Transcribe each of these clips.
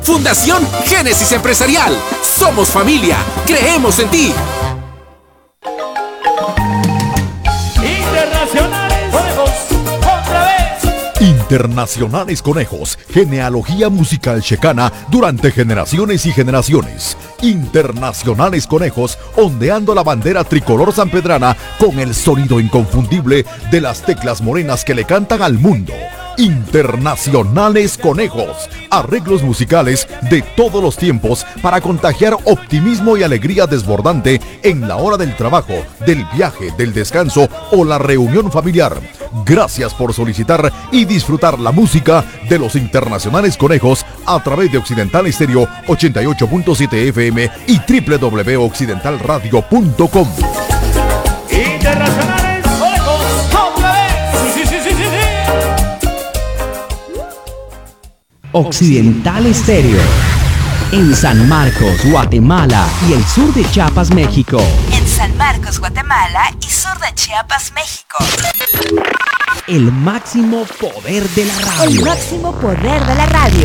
Fundación Génesis Empresarial. Somos familia. Creemos en ti. Internacionales Conejos, otra vez. Internacionales Conejos, genealogía musical checana durante generaciones y generaciones. Internacionales Conejos, ondeando la bandera tricolor sanpedrana con el sonido inconfundible de las teclas morenas que le cantan al mundo. Internacionales Conejos, arreglos musicales de todos los tiempos para contagiar optimismo y alegría desbordante en la hora del trabajo, del viaje, del descanso o la reunión familiar. Gracias por solicitar y disfrutar la música de los Internacionales Conejos a través de Occidental Estéreo 88.7 FM y www.occidentalradio.com. Internacionales Conejos, otra vez. Sí, sí, sí, sí, sí. Occidental Estéreo. En San Marcos, Guatemala y el sur de Chiapas, México. En San Marcos, Guatemala y sur de Chiapas, México. El máximo poder de la radio. El máximo poder de la radio.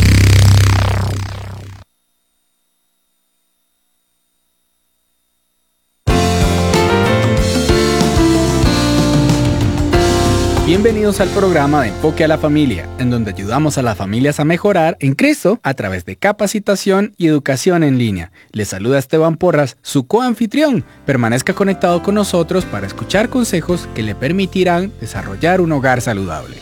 Bienvenidos al programa de Enfoque a la Familia, en donde ayudamos a las familias a mejorar en Cristo a través de capacitación y educación en línea. Les saluda Esteban Porras, su coanfitrión. Permanezca conectado con nosotros para escuchar consejos que le permitirán desarrollar un hogar saludable.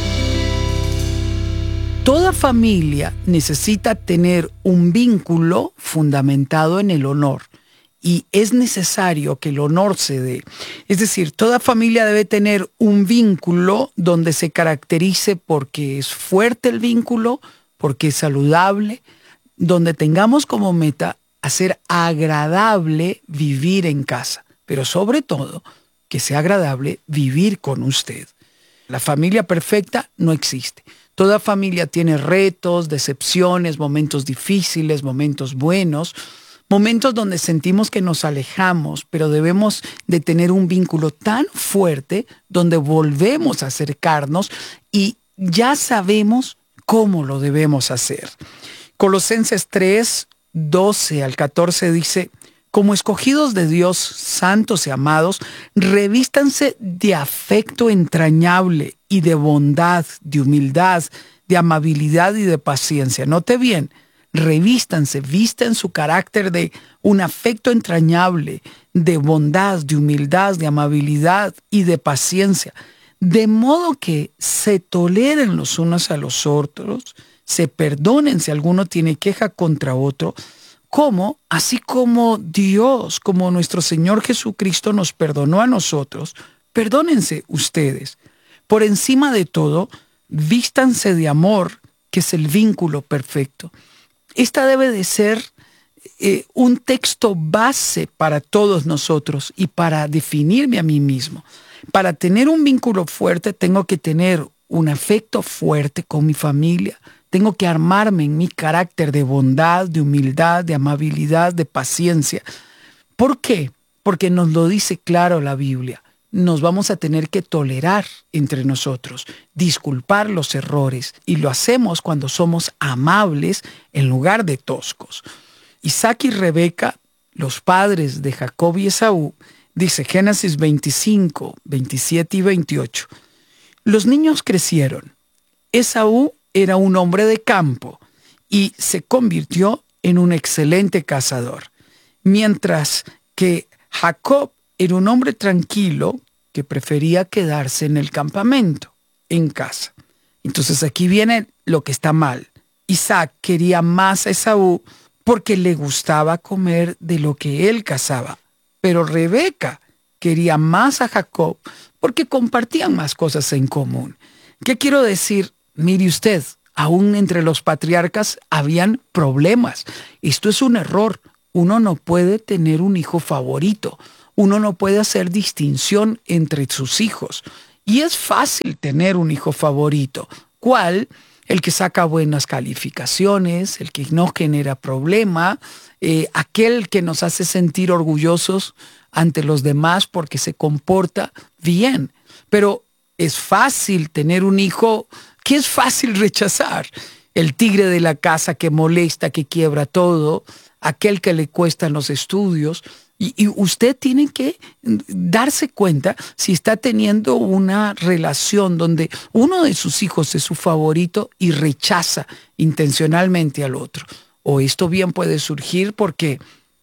Toda familia necesita tener un vínculo fundamentado en el honor. Y es necesario que el honor se dé. Es decir, toda familia debe tener un vínculo donde se caracterice porque es fuerte el vínculo, porque es saludable, donde tengamos como meta hacer agradable vivir en casa, pero sobre todo que sea agradable vivir con usted. La familia perfecta no existe. Toda familia tiene retos, decepciones, momentos difíciles, momentos buenos, momentos donde sentimos que nos alejamos, pero debemos de tener un vínculo tan fuerte donde volvemos a acercarnos y ya sabemos cómo lo debemos hacer. Colosenses 3, 12 al 14 dice: como escogidos de Dios, santos y amados, revístanse de afecto entrañable y de bondad, de humildad, de amabilidad y de paciencia. Note bien. Revístanse, visten su carácter de un afecto entrañable, de bondad, de humildad, de amabilidad y de paciencia, de modo que se toleren los unos a los otros, se perdonen si alguno tiene queja contra otro, así como Dios, como nuestro Señor Jesucristo nos perdonó a nosotros, perdónense ustedes. Por encima de todo, vístanse de amor, que es el vínculo perfecto. Esta debe de ser un texto base para todos nosotros y para definirme a mí mismo. Para tener un vínculo fuerte tengo que tener un afecto fuerte con mi familia. Tengo que armarme en mi carácter de bondad, de humildad, de amabilidad, de paciencia. ¿Por qué? Porque nos lo dice claro la Biblia. Nos vamos a tener que tolerar entre nosotros, disculpar los errores, y lo hacemos cuando somos amables en lugar de toscos. Isaac y Rebeca, los padres de Jacob y Esaú, dice Génesis 25, 27 y 28. Los niños crecieron. Esaú era un hombre de campo y se convirtió en un excelente cazador, mientras que Jacob era un hombre tranquilo que prefería quedarse en el campamento, en casa. Entonces aquí viene lo que está mal. Isaac quería más a Esaú porque le gustaba comer de lo que él cazaba. Pero Rebeca quería más a Jacob porque compartían más cosas en común. ¿Qué quiero decir? Mire usted, aún entre los patriarcas habían problemas. Esto es un error. Uno no puede tener un hijo favorito. Uno no puede hacer distinción entre sus hijos. Y es fácil tener un hijo favorito. ¿Cuál? El que saca buenas calificaciones, el que no genera problema, aquel que nos hace sentir orgullosos ante los demás porque se comporta bien. Pero es fácil tener un hijo que es fácil rechazar. el tigre de la casa que molesta, que quiebra todo, aquel que le cuestan los estudios. Y usted tiene que darse cuenta si está teniendo una relación donde uno de sus hijos es su favorito y rechaza intencionalmente al otro. O esto bien puede surgir porque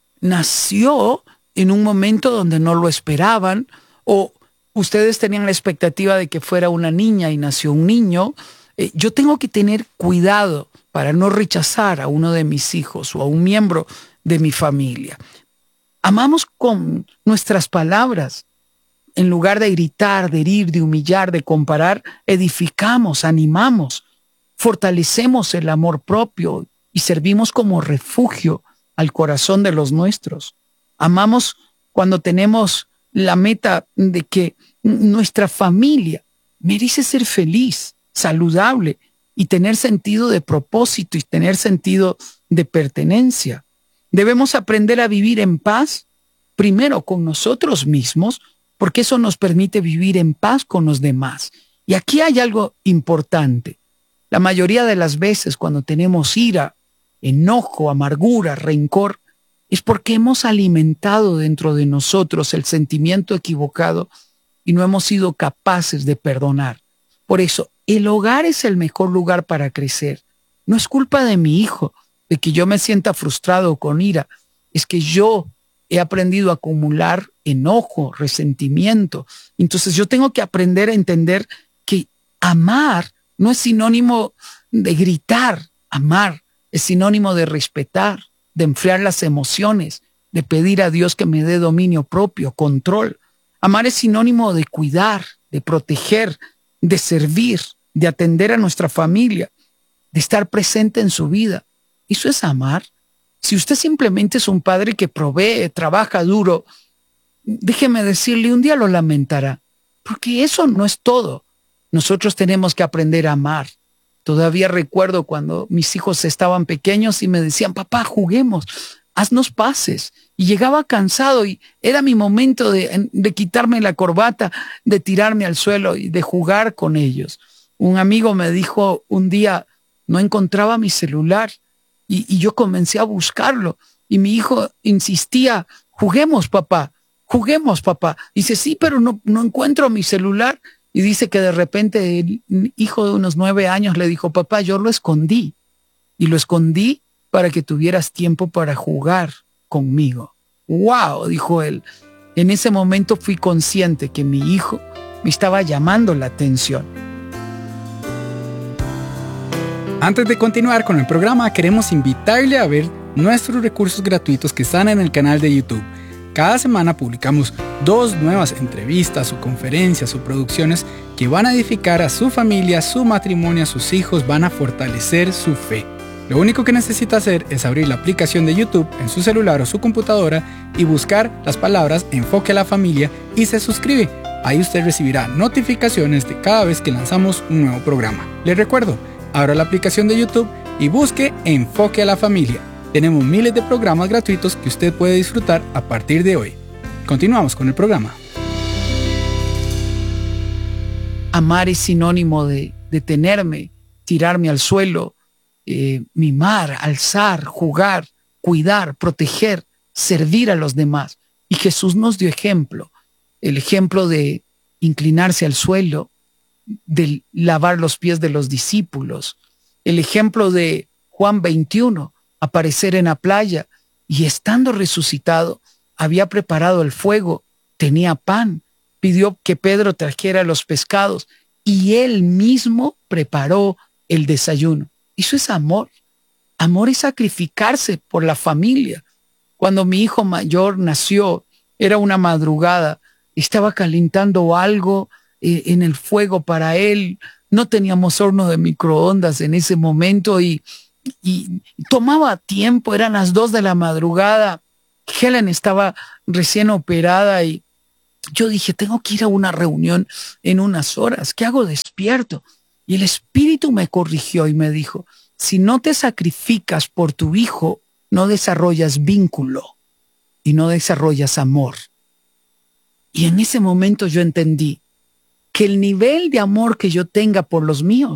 nació en un momento donde no lo esperaban, o ustedes tenían la expectativa de que fuera una niña y nació un niño. Yo tengo que tener cuidado para no rechazar a uno de mis hijos o a un miembro de mi familia. Amamos con nuestras palabras. En lugar de gritar, de herir, de humillar, de comparar, edificamos, animamos, fortalecemos el amor propio y servimos como refugio al corazón de los nuestros. Amamos cuando tenemos la meta de que nuestra familia merece ser feliz, saludable y tener sentido de propósito y tener sentido de pertenencia. Debemos aprender a vivir en paz, primero con nosotros mismos, porque eso nos permite vivir en paz con los demás. Y aquí hay algo importante. La mayoría de las veces cuando tenemos ira, enojo, amargura, rencor, es porque hemos alimentado dentro de nosotros el sentimiento equivocado y no hemos sido capaces de perdonar. Por eso, el hogar es el mejor lugar para crecer. No es culpa de mi hijo, de que yo me sienta frustrado o con ira. Es que yo he aprendido a acumular enojo, resentimiento. Entonces yo tengo que aprender a entender que amar no es sinónimo de gritar. Amar es sinónimo de respetar, de enfriar las emociones, de pedir a Dios que me dé dominio propio, control. Amar es sinónimo de cuidar, de proteger, de servir, de atender a nuestra familia, de estar presente en su vida. ¿Eso es amar? Si usted simplemente es un padre que provee, trabaja duro, déjeme decirle, un día lo lamentará, porque eso no es todo. Nosotros tenemos que aprender a amar. Todavía recuerdo cuando mis hijos estaban pequeños y me decían, papá, juguemos, haznos pases. Y llegaba cansado y era mi momento de quitarme la corbata, de tirarme al suelo y de jugar con ellos. Un amigo me dijo un día, no encontraba mi celular. Y yo comencé a buscarlo. Y mi hijo insistía, juguemos, papá, juguemos, papá. Dice, sí, pero no encuentro mi celular. Y dice que de repente el hijo de unos 9 años le dijo, papá, yo lo escondí. Y lo escondí para que tuvieras tiempo para jugar conmigo. ¡Wow! Dijo él. En ese momento fui consciente que mi hijo me estaba llamando la atención. Antes de continuar con el programa, queremos invitarle a ver nuestros recursos gratuitos que están en el canal de YouTube. Cada semana publicamos 2 nuevas entrevistas o conferencias o producciones que van a edificar a su familia, su matrimonio, a sus hijos, van a fortalecer su fe. Lo único que necesita hacer es abrir la aplicación de YouTube en su celular o su computadora y buscar las palabras Enfoque a la Familia y se suscribe. Ahí usted recibirá notificaciones de cada vez que lanzamos un nuevo programa. Les recuerdo, abra la aplicación de YouTube y busque Enfoque a la Familia. Tenemos miles de programas gratuitos que usted puede disfrutar a partir de hoy. Continuamos con el programa. Amar es sinónimo de detenerme, tirarme al suelo, mimar, alzar, jugar, cuidar, proteger, servir a los demás. Y Jesús nos dio ejemplo. El ejemplo de inclinarse al suelo, de lavar los pies de los discípulos. El ejemplo de Juan 21, aparecer en la playa y estando resucitado, había preparado el fuego, tenía pan, pidió que Pedro trajera los pescados y él mismo preparó el desayuno. Eso es amor. Amor es sacrificarse por la familia. Cuando mi hijo mayor nació, era una madrugada, estaba calentando algo en el fuego para él. No teníamos horno de microondas en ese momento y tomaba tiempo, eran las 2 de la madrugada. Helen estaba recién operada y yo dije, tengo que ir a una reunión en unas horas. ¿Qué hago despierto? Y el Espíritu me corrigió y me dijo, si no te sacrificas por tu hijo, no desarrollas vínculo y no desarrollas amor. Y en ese momento yo entendí que el nivel de amor que yo tenga por los míos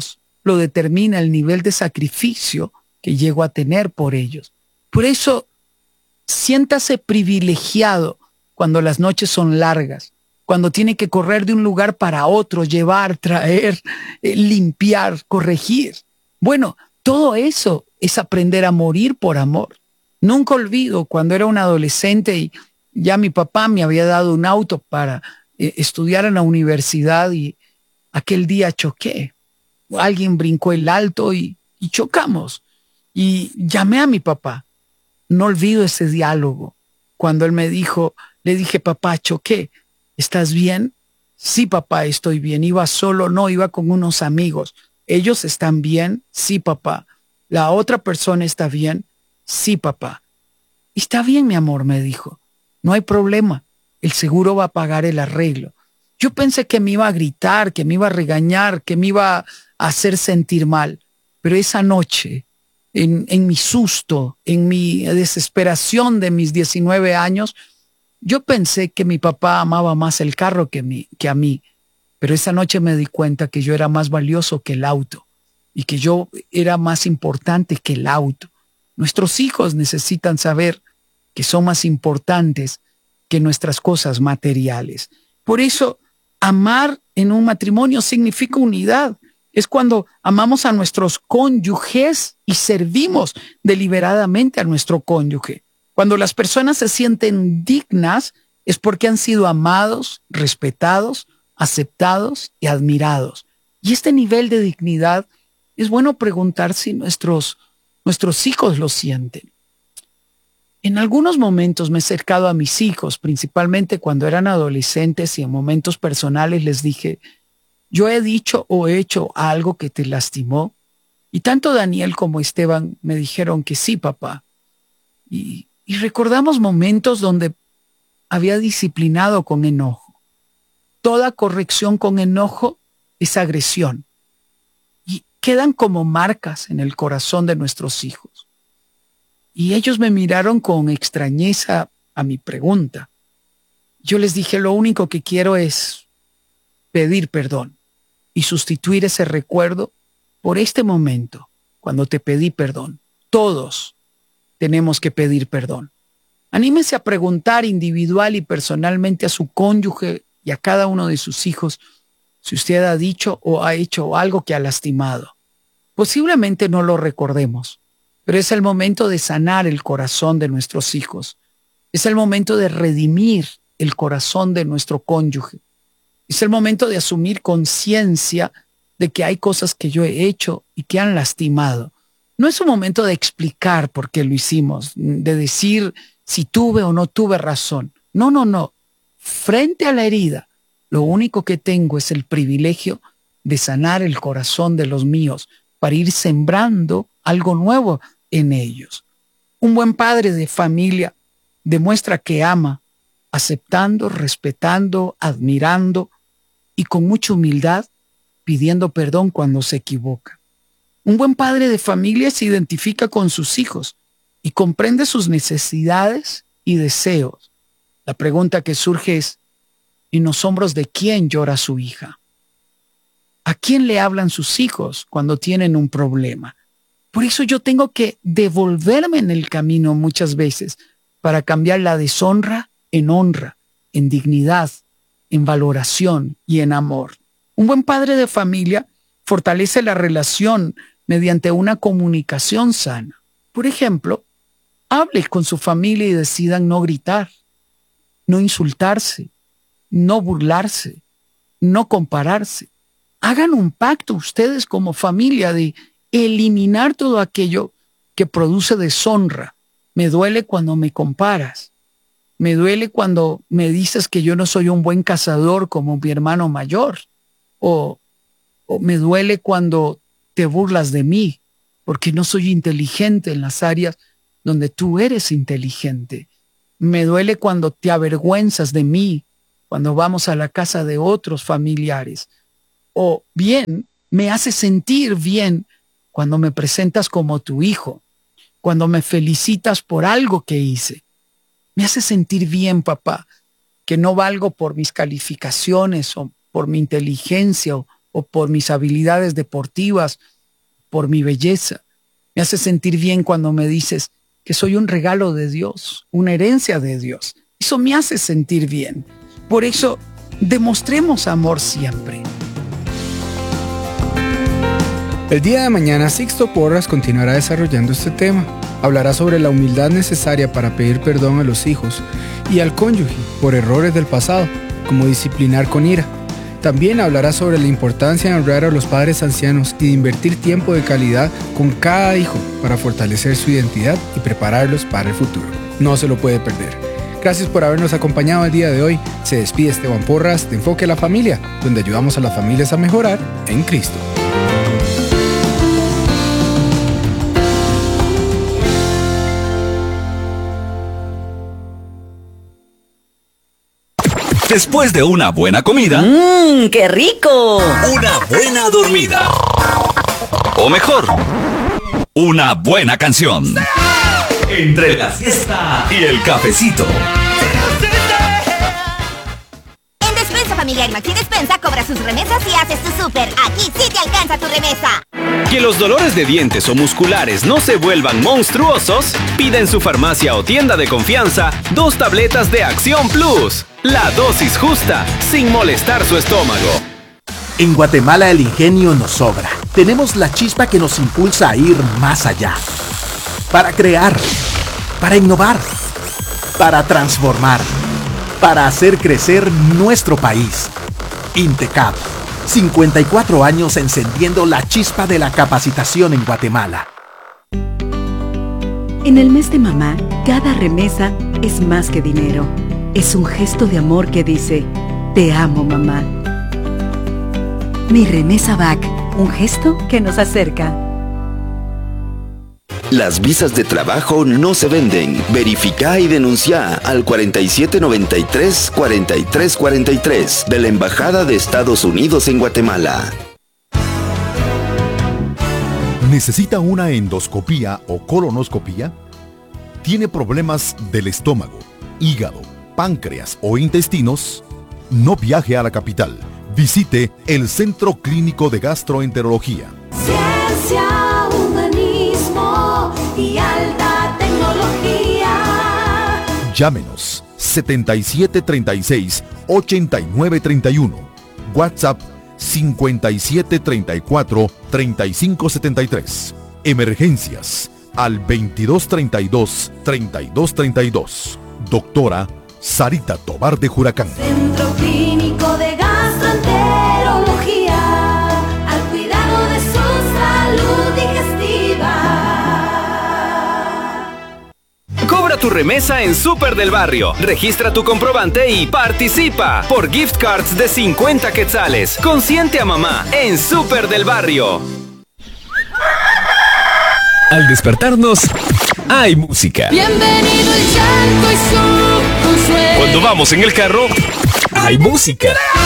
lo determina el nivel de sacrificio que llego a tener por ellos. Por eso, siéntase privilegiado cuando las noches son largas, cuando tiene que correr de un lugar para otro, llevar, traer, limpiar, corregir. Bueno, todo eso es aprender a morir por amor. Nunca olvido cuando era un adolescente y ya mi papá me había dado un auto para estudiar en la universidad y aquel día choqué. Alguien brincó el alto y chocamos. Y llamé a mi papá. No olvido ese diálogo. Cuando él me dijo, le dije, papá, choqué. ¿Estás bien? Sí, papá, estoy bien. Iba solo, no, iba con unos amigos. ¿Ellos están bien? Sí, papá. ¿La otra persona está bien? Sí, papá. Está bien, mi amor, me dijo. No hay problema. El seguro va a pagar el arreglo. Yo pensé que me iba a gritar, que me iba a regañar, que me iba a hacer sentir mal. Pero esa noche, en mi susto, en mi desesperación de mis 19 años, yo pensé que mi papá amaba más el carro que a mí. Pero esa noche me di cuenta que yo era más valioso que el auto y que yo era más importante que el auto. Nuestros hijos necesitan saber que son más importantes que nuestras cosas materiales. Por eso, amar en un matrimonio significa unidad. Es cuando amamos a nuestros cónyuges y servimos deliberadamente a nuestro cónyuge. Cuando las personas se sienten dignas es porque han sido amados, respetados, aceptados y admirados. Y este nivel de dignidad es bueno preguntar si nuestros hijos lo sienten. En algunos momentos me he acercado a mis hijos, principalmente cuando eran adolescentes y en momentos personales les dije, yo he dicho o he hecho algo que te lastimó. Y tanto Daniel como Esteban me dijeron que sí, papá. Y recordamos momentos donde había disciplinado con enojo. Toda corrección con enojo es agresión. Y quedan como marcas en el corazón de nuestros hijos. Y ellos me miraron con extrañeza a mi pregunta. Yo les dije, lo único que quiero es pedir perdón y sustituir ese recuerdo por este momento, cuando te pedí perdón. Todos tenemos que pedir perdón. Anímese a preguntar individual y personalmente a su cónyuge y a cada uno de sus hijos si usted ha dicho o ha hecho algo que ha lastimado. Posiblemente no lo recordemos, pero es el momento de sanar el corazón de nuestros hijos. Es el momento de redimir el corazón de nuestro cónyuge. Es el momento de asumir conciencia de que hay cosas que yo he hecho y que han lastimado. No es un momento de explicar por qué lo hicimos, de decir si tuve o no tuve razón. No. Frente a la herida, lo único que tengo es el privilegio de sanar el corazón de los míos para ir sembrando algo nuevo en ellos. Un buen padre de familia demuestra que ama, aceptando, respetando, admirando y con mucha humildad pidiendo perdón cuando se equivoca. Un buen padre de familia se identifica con sus hijos y comprende sus necesidades y deseos. La pregunta que surge es, ¿en los hombros de quién llora su hija? ¿A quién le hablan sus hijos cuando tienen un problema? Por eso yo tengo que devolverme en el camino muchas veces para cambiar la deshonra en honra, en dignidad, en valoración y en amor. Un buen padre de familia fortalece la relación mediante una comunicación sana. Por ejemplo, hable con su familia y decidan no gritar, no insultarse, no burlarse, no compararse. Hagan un pacto ustedes como familia de eliminar todo aquello que produce deshonra. Me duele cuando me comparas. Me duele cuando me dices que yo no soy un buen cazador como mi hermano mayor. O me duele cuando te burlas de mí porque no soy inteligente en las áreas donde tú eres inteligente. Me duele cuando te avergüenzas de mí cuando vamos a la casa de otros familiares. O bien, me hace sentir bien cuando me presentas como tu hijo, cuando me felicitas por algo que hice. Me hace sentir bien, papá, que no valgo por mis calificaciones o por mi inteligencia o por mis habilidades deportivas por mi belleza. Me hace sentir bien cuando me dices que soy un regalo de Dios, una herencia de Dios. Eso me hace sentir bien. Por eso, demostremos amor siempre. El día de mañana, Sixto Porras continuará desarrollando este tema. Hablará sobre la humildad necesaria para pedir perdón a los hijos y al cónyuge por errores del pasado, como disciplinar con ira. También hablará sobre la importancia de honrar a los padres ancianos y de invertir tiempo de calidad con cada hijo para fortalecer su identidad y prepararlos para el futuro. No se lo puede perder. Gracias por habernos acompañado el día de hoy. Se despide Esteban Porras de Enfoque a la Familia, donde ayudamos a las familias a mejorar en Cristo. Después de una buena comida, ¡Qué rico! una buena dormida. O mejor, una buena canción. Entre la siesta y el cafecito. En Despensa Familiar Maxi Despensa cobra sus remesas y haces tu súper. Aquí sí te alcanza tu remesa. Que los dolores de dientes o musculares no se vuelvan monstruosos, pida en su farmacia o tienda de confianza 2 tabletas de Acción Plus. La dosis justa, sin molestar su estómago. En Guatemala el ingenio nos sobra. Tenemos la chispa que nos impulsa a ir más allá. Para crear, para innovar, para transformar, para hacer crecer nuestro país. Intecap, 54 años encendiendo la chispa de la capacitación en Guatemala. En el mes de mamá, cada remesa es más que dinero. Es un gesto de amor que dice, te amo, mamá. Mi remesa BAC, un gesto que nos acerca. Las visas de trabajo no se venden. Verifica y denuncia al 4793-4343 de la Embajada de Estados Unidos en Guatemala. ¿Necesita una endoscopía o colonoscopía? ¿Tiene problemas del estómago, hígado, páncreas o intestinos? No viaje a la capital. Visite el Centro Clínico de Gastroenterología. Ciencia, humanismo y alta tecnología. Llámenos 7736-8931. WhatsApp 5734-3573. Emergencias al 2232-3232. Doctora Sarita Tobar de Juracán. Centro Clínico de Gastroenterología, al cuidado de su salud digestiva. Cobra tu remesa en Súper del Barrio. Registra tu comprobante y participa por gift cards de 50 quetzales. Consiente a mamá en Súper del Barrio. Al despertarnos, hay música. Bienvenido el llanto y su consuelo. Cuando vamos en el carro, hay música.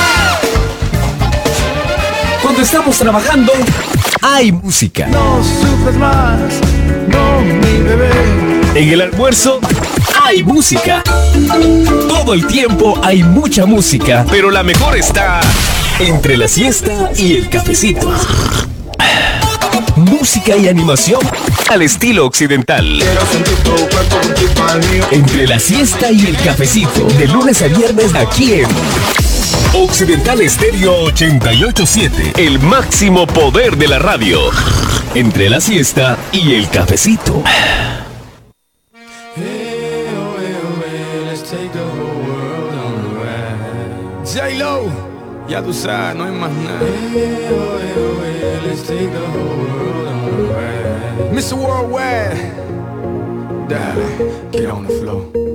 Cuando estamos trabajando, hay música. No sufres más, no, mi bebé. En el almuerzo, hay música. Todo el tiempo hay mucha música, pero la mejor está entre la siesta y el cafecito. Música y animación al estilo occidental. Entre la siesta y el cafecito, de lunes a viernes aquí en Occidental Estéreo 88.7. El máximo poder de la radio. Entre la siesta y el cafecito. J-Lo, ya tú sabes, no hay más nada. Let's take the whole world on the ride. Mr. Worldwide, dale, get on the floor.